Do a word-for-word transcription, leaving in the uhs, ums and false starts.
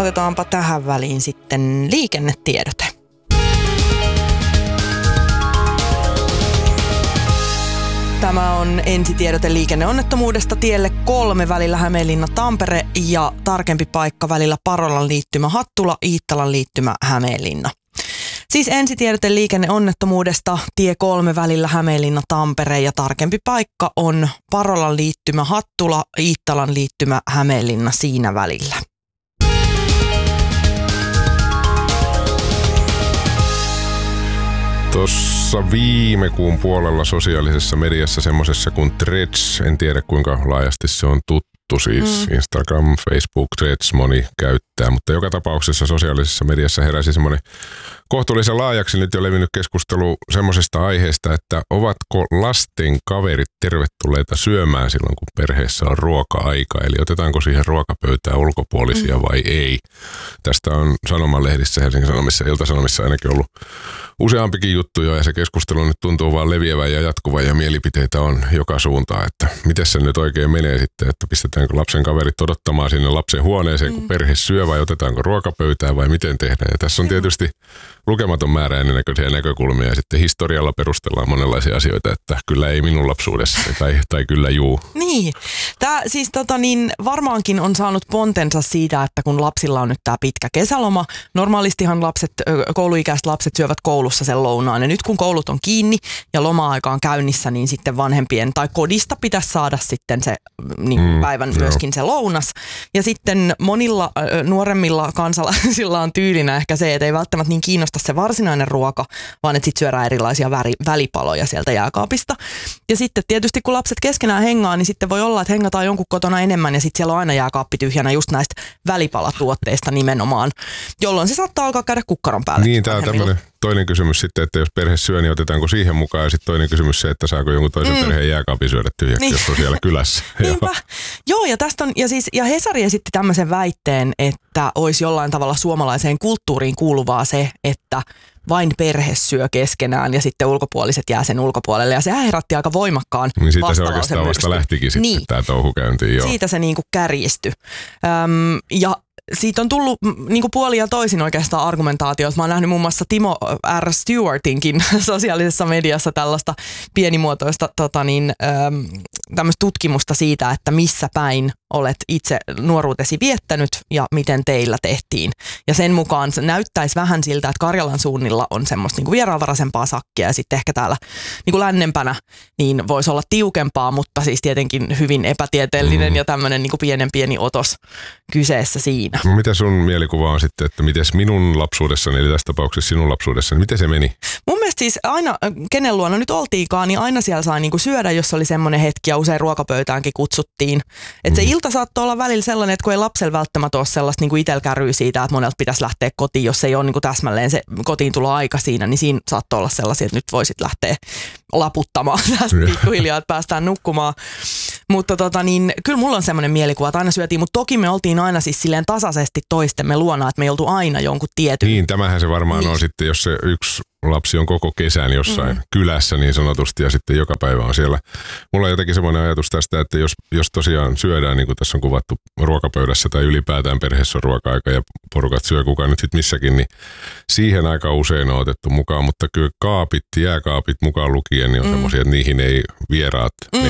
otetaanpa tähän väliin sitten liikennetiedote. Tämä on ensitiedote liikenneonnettomuudesta tielle kolme välillä Hämeenlinna-Tampere ja tarkempi paikka välillä Parolan liittymä Hattula, Iittalan liittymä Hämeenlinna. Siis ensitiedote liikenneonnettomuudesta tie kolme välillä Hämeenlinna-Tampere ja tarkempi paikka on Parolan liittymä Hattula, Iittalan liittymä Hämeenlinna siinä välillä. Tuossa viime kuun puolella sosiaalisessa mediassa semmoisessa kuin Threads, en tiedä kuinka laajasti se on tuttu, siis mm. Instagram, Facebook, Threads moni käyttää, mutta joka tapauksessa sosiaalisessa mediassa heräsi semmoinen kohtuullisen laajaksi nyt jo levinnyt keskustelu semmoisesta aiheesta, että ovatko lasten kaverit tervetulleita syömään silloin, kun perheessä on ruoka-aika, eli otetaanko siihen ruokapöytään ulkopuolisia mm. vai ei. Tästä on sanomalehdissä, Helsingin Sanomissa ja Ilta-Sanomissa ainakin ollut useampikin juttu jo, ja se keskustelu nyt tuntuu vaan leviävän ja jatkuvan, ja mielipiteitä on joka suuntaan, että miten se nyt oikein menee sitten, että pistetäänkö lapsen kaverit odottamaan sinne lapsen huoneeseen, kun mm. perhe syö, vai otetaanko ruokapöytään, vai miten tehdään. Ja tässä on tietysti lukematon määrä ennennäköisiä näkökulmia, ja sitten historialla perustellaan monenlaisia asioita, että kyllä ei minun lapsuudessani, tai, tai kyllä juu. Niin, tämä siis tota niin, varmaankin on saanut pontensa siitä, että kun lapsilla on nyt tämä pitkä kesäloma, normaalistihan lapset, kouluikäiset lapset syövät koulussa sen lounaan, ja nyt kun koulut on kiinni ja loma-aika on käynnissä, niin sitten vanhempien tai kodista pitäisi saada sitten se niin mm, päivän joo. myöskin se lounas. Ja sitten monilla nuoremmilla kansalaisilla on tyylinä ehkä se, että ei välttämättä niin kiinnosta se varsinainen ruoka, vaan että sitten syödään erilaisia väri, välipaloja sieltä jääkaapista. Ja sitten tietysti kun lapset keskenään hengaa, niin sitten voi olla, että hengataan jonkun kotona enemmän ja sitten siellä on aina jääkaappi tyhjänä just näistä välipalatuotteista nimenomaan, jolloin se saattaa alkaa käydä kukkaron päälle. Niin, tämä on tämmöinen toinen kysymys sitten, että jos perhe syö, niin otetaanko siihen mukaan, ja sitten toinen kysymys se, että saako jonkun toisen mm. perheen jääkaapin syödä tyhjäksi, niin. jos on siellä kylässä. Niinpä. Joo, ja tästä on, ja siis, ja Hesari esitti tämmöisen väitteen, että olisi jollain tavalla suomalaiseen kulttuuriin kuuluvaa se, että vain perhe syö keskenään ja sitten ulkopuoliset jää sen ulkopuolelle. Ja se herätti aika voimakkaan niin siitä se oikeastaan vasta lähtikin sitten niin. tämä touhu käyntiin. Joo. Siitä se niinku kärjistyi. Öm, ja siitä on tullut niinku puoli ja toisin oikeastaan argumentaatiota. Mä oon nähnyt muun muassa Timo R. Stewartinkin sosiaalisessa mediassa tällaista pienimuotoista tota niin, öm, tämmöistä tutkimusta siitä, että missä päin olet itse nuoruutesi viettänyt ja miten teillä tehtiin. Ja sen mukaan se näyttäisi vähän siltä, että Karjalan suunnilla on semmoista niinku vieraanvaraisempaa sakkia ja sitten ehkä täällä niinku lännempänä niin voisi olla tiukempaa, mutta siis tietenkin hyvin epätieteellinen mm. ja tämmöinen niinku pienen pieni otos kyseessä siinä. No, mitä sun mielikuva on sitten, että miten minun lapsuudessani, eli tässä tapauksessa sinun lapsuudessani, miten se meni? Mun mielestä siis aina, kenen luona nyt oltiinkaan, niin aina siellä sai niinku syödä, jos oli semmoinen hetki ja usein ruokapöytäänkin kutsuttiin. Että mm. se ilta saattoi olla välillä sellainen, että kun ei lapsella välttämättä ole sellaista niinku itsellä kärryä siitä, että monelta pitäisi lähteä kotiin, jos ei ole niinku täsmälleen se kotiin tulo aika siinä, niin siinä saattoi olla sellaisia, että nyt voisit lähteä laputtamaan tästä pikkuhiljaa, että päästään nukkumaan. Mutta tota niin, kyllä mulla on semmoinen mielikuva, että aina syötiin, mutta toki me oltiin aina siis silleen tasaisesti toistemme luona, että me ei oltu aina jonkun tietyn. Niin, tämähän se varmaan niin. on sitten, jos se yksi lapsi on koko kesän jossain mm. kylässä niin sanotusti ja sitten joka päivä on siellä. Mulla on jotenkin semmoinen ajatus tästä, että jos, jos tosiaan syödään, niin kuin tässä on kuvattu ruokapöydässä tai ylipäätään perheessä on ruoka-aika ja porukat syö kukaan nyt sitten missäkin, niin siihen aika usein on otettu mukaan, mutta kyllä kaapit, jääkaapit mukaan lukien, niin on mm. semmoisia, että niihin ei vieraat mm.